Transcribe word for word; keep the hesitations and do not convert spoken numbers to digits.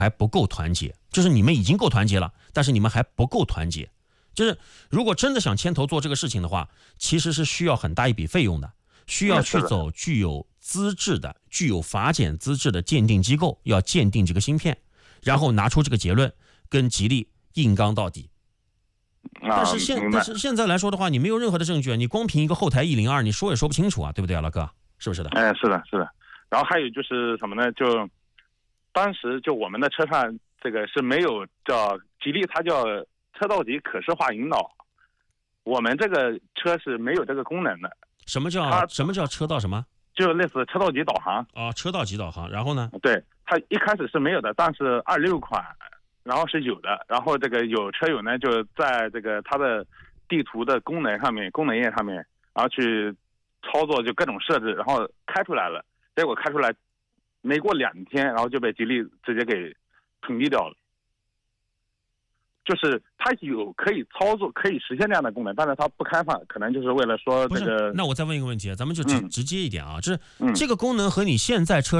还不够团结，就是你们已经够团结了，但是你们还不够团结。就是如果真的想牵头做这个事情的话，其实是需要很大一笔费用的，需要去走具有资质的、具有法检资质的鉴定机构，要鉴定这个芯片，然后拿出这个结论，跟吉利硬刚到底。但是现但是现在来说的话，你没有任何的证据，你光凭一个后台一零二，你说也说不清楚啊，对不对啊，老哥？是不是的？ 哎，是的，是的。然后还有就是什么呢？就当时就我们的车上这个是没有叫吉利，它叫车道级可视化引导，我们这个车是没有这个功能的。 什么叫什么叫车道什么？ 就类似车道级导航啊，车道级导航。然后呢？ 对，它一开始是没有的，但是二六款，然后是有的。然后这个有车友呢，就在这个它的地图的功能上面、功能页上面，然后去操作，就各种设置，然后开出来了。结果开出来没过两天，然后就被吉利直接给屏蔽掉了。就是它有可以操作、可以实现这样的功能，但是它不开放，可能就是为了说这个。 那我再问一个问题，咱们就直、嗯、直接一点啊，就是、 嗯、 这个功能和你现在车